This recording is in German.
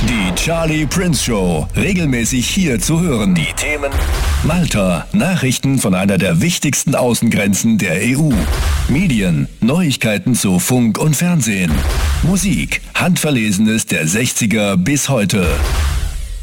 Die Charlie Prince Show, regelmäßig hier zu hören. Die Themen: Malta, Nachrichten von einer der wichtigsten Außengrenzen der EU. Medien, Neuigkeiten zu Funk und Fernsehen. Musik, Handverlesenes der 60er bis heute.